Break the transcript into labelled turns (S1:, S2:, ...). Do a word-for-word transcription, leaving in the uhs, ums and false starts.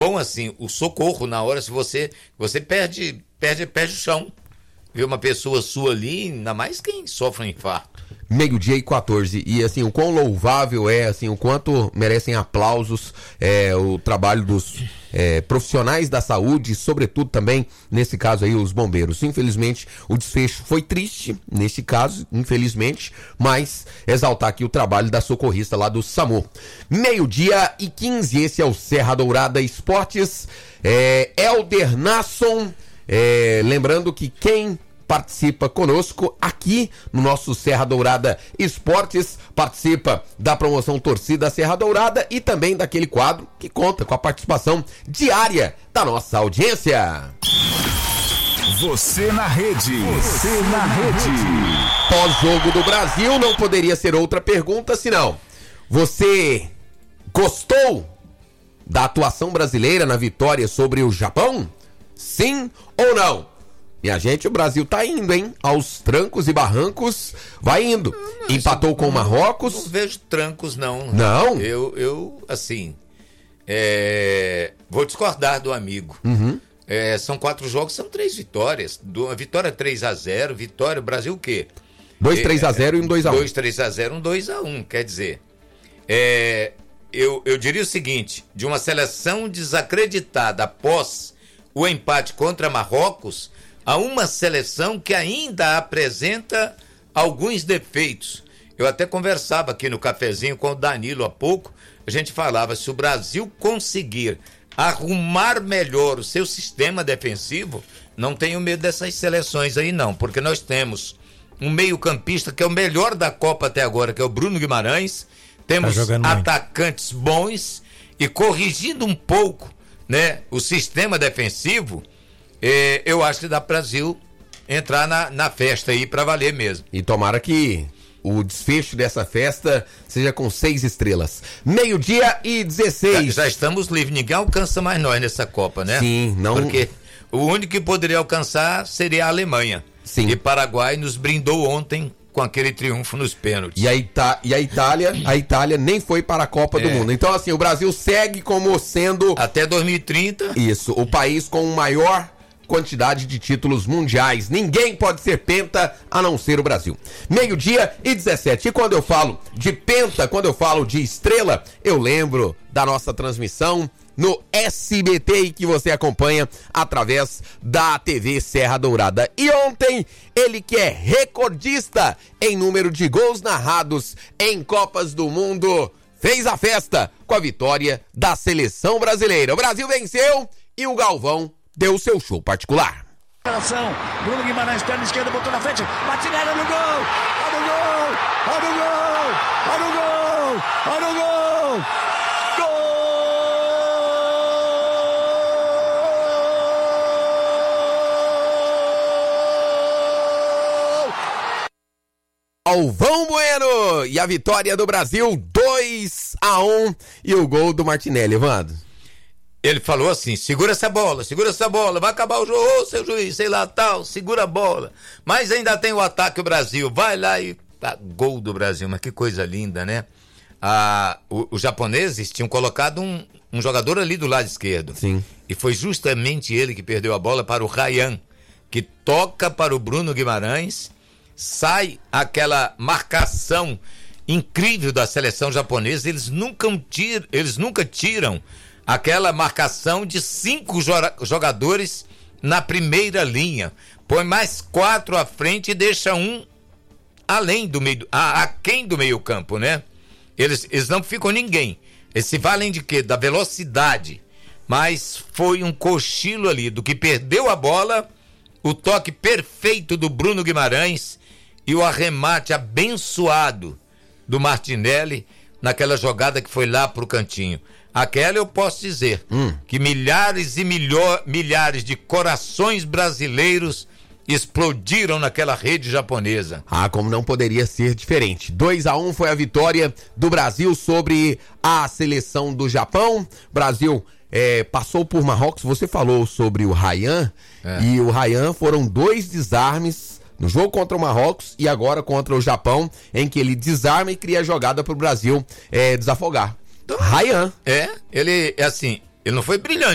S1: bom assim, o socorro na hora, se você, você perde, perde, perde o chão. Ver uma pessoa sua ali, ainda mais quem sofre um infarto.
S2: Meio-dia e quatorze, e assim, o quão louvável é, assim, o quanto merecem aplausos é, o trabalho dos é, profissionais da saúde, sobretudo também, nesse caso aí, os bombeiros. Infelizmente, o desfecho foi triste, nesse caso, infelizmente, mas exaltar aqui o trabalho da socorrista lá do SAMU. Meio-dia e quinze, esse é o Serra Dourada Esportes, é, Helder Nasson, é, lembrando que quem participa conosco aqui no nosso Serra Dourada Esportes, participa da promoção Torcida Serra Dourada e também daquele quadro que conta com a participação diária da nossa audiência.
S3: Você na rede. Você na rede.
S2: Pós-jogo do Brasil, não poderia ser outra pergunta senão: você gostou da atuação brasileira na vitória sobre o Japão? Sim ou não? Minha gente, o Brasil tá indo, hein? Aos trancos e barrancos, vai indo. Não, Empatou com o Marrocos.
S1: Não vejo trancos, não.
S2: Não?
S1: Eu, eu assim, é, vou discordar do amigo.
S2: Uhum.
S1: É, são quatro jogos, são três vitórias. Uma vitória três a zero, vitória, o Brasil o quê?
S2: dois três a zero e um dois a um.
S1: dois três a zero, um dois a um, quer dizer. É, eu, eu diria o seguinte, de uma seleção desacreditada após o empate contra Marrocos, a uma seleção que ainda apresenta alguns defeitos. Eu até conversava aqui no cafezinho com o Danilo há pouco, a gente falava, se o Brasil conseguir arrumar melhor o seu sistema defensivo, não tenho medo dessas seleções aí não, porque nós temos um meio-campista que é o melhor da Copa até agora, que é o Bruno Guimarães, temos tá atacantes muito bons e corrigindo um pouco, né, o sistema defensivo, É, eu acho que dá pro Brasil entrar na, na festa aí pra valer mesmo.
S2: E tomara que o desfecho dessa festa seja com seis estrelas. Meio-dia e dezesseis.
S1: Já, já estamos livres, ninguém alcança mais nós nessa Copa, né?
S2: Sim, não.
S1: Porque o único que poderia alcançar seria a Alemanha.
S2: Sim.
S1: E Paraguai nos brindou ontem com aquele triunfo nos pênaltis.
S2: E a, Ita- e a Itália, a Itália nem foi para a Copa é. do Mundo. Então, assim, o Brasil segue como sendo...
S1: Até dois mil e trinta.
S2: Isso, o país com o maior quantidade de títulos mundiais. Ninguém pode ser penta a não ser o Brasil. Meio-dia e dezessete. E quando eu falo de penta, quando eu falo de estrela, eu lembro da nossa transmissão no S B T que você acompanha através da T V Serra Dourada. E ontem, ele que é recordista em número de gols narrados em Copas do Mundo, fez a festa com a vitória da seleção brasileira. O Brasil venceu e o Galvão deu o seu show particular.
S4: Bruno Guimarães, perna esquerda, botou na frente, Martinelli no gol, olha o gol, olha o gol, olha o gol, olha o gol,
S2: gol! Galvão Bueno! E a vitória do Brasil, dois a um, e o gol do Martinelli, Evandro.
S1: Ele falou assim, segura essa bola, segura essa bola, vai acabar o jogo, ô seu juiz, sei lá, tal, segura a bola. Mas ainda tem o ataque o Brasil, vai lá e... Ah, gol do Brasil, mas que coisa linda, né? Ah, o, os japoneses tinham colocado um, um jogador ali do lado esquerdo.
S2: Sim.
S1: E foi justamente ele que perdeu a bola para o Ryan, que toca para o Bruno Guimarães, sai aquela marcação incrível da seleção japonesa, eles nunca tiram, eles nunca tiram aquela marcação de cinco jogadores na primeira linha. Põe mais quatro à frente e deixa um além do meio, a, aquém do meio campo, né? Eles, eles não ficam ninguém. Eles se valem de quê? Da velocidade. Mas foi um cochilo ali do que perdeu a bola, o toque perfeito do Bruno Guimarães e o arremate abençoado do Martinelli naquela jogada que foi lá pro cantinho. Aquela eu posso dizer hum. que milhares e milho, milhares de corações brasileiros explodiram naquela rede japonesa.
S2: Ah, como não poderia ser diferente. dois a um foi a vitória do Brasil sobre a seleção do Japão. Brasil é, passou por Marrocos. Você falou sobre o Ryan é. e o Ryan foram dois desarmes no jogo contra o Marrocos e agora contra o Japão, em que ele desarma e cria a jogada para o Brasil é, desafogar. Então, Ryan.
S1: É, ele é assim, ele não foi brilhante.